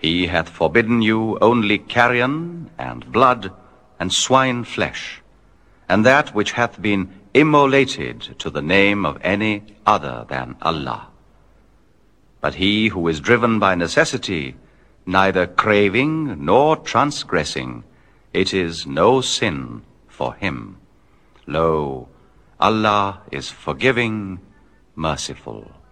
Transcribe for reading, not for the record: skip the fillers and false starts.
He hath forbidden you only carrion, and blood, and swine flesh, and that which hath been immolated to the name of any other than Allah. But he who is driven by necessity, neither craving nor transgressing, it is no sin for him. Lo, Allah is forgiving, merciful.